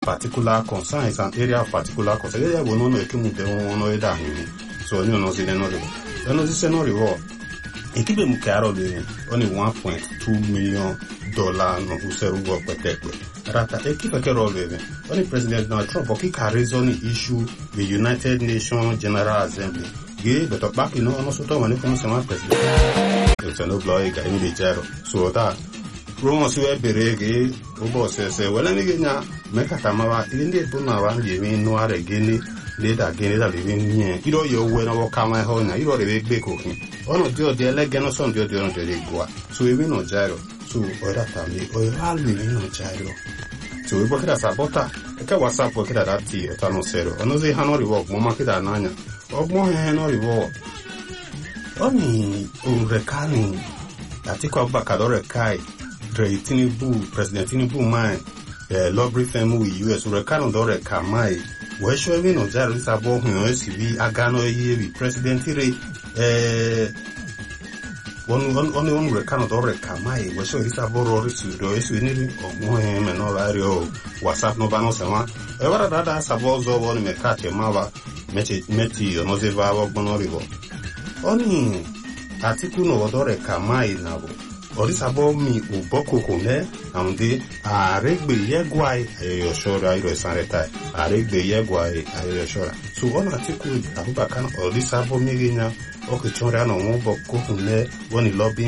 particular concern is an area of particular concern. Area will not make him the one that so you know, the Ekibe mukaro le only $1.2 million no userugo petekwe. Rata ekibe kero le only President Donald Trump okika reason issue the United Nations General Assembly. Ge but back you know almost to when come some president. It's no blow ga in the jero. So that Romans we berege obo se wala ni genya mekata mawa inde buna wa yemi no are geni later living here. You know you when I walk my home na you know the big cooking. Ono dio de legeno son dio no de gua. So we no gyro. So ora family o rally no gyro. So we book that sabota. Eka WhatsApp book that ti o tano zero. Ono ze hanori work mo makida nanya. Ogmo he no reward. Oni o rekani. Atiko Abubakar kai. President Tinubu mai lobby firm we US rekano do rekamai. We show we no gyro is about who SCV agano ye president one rekano do rekamai. We show is about roris do is we need ogmo he me no radio WhatsApp no bano sema. Ewara dada sabo zo woni me kate mawa meti no zeva ogbono rivo. Oni atiku no do rekamai nabo. Orisabo mi uboko kune amde aregbe yegwai ayoshora iro sanretai aregbe yegwai ayoshora so ona atiku Abubakar Orisabo mi genya okichora no uboko kune woni lobby